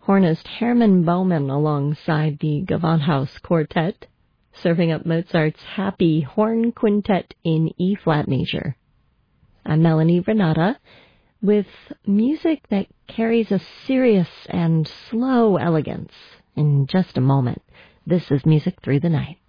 Hornist Hermann Baumann alongside the Gewandhaus Quartet, serving up Mozart's Happy Horn Quintet in E-flat major. I'm Melanie Renata with music that carries a serious and slow elegance. In just a moment, this is Music Through the Night.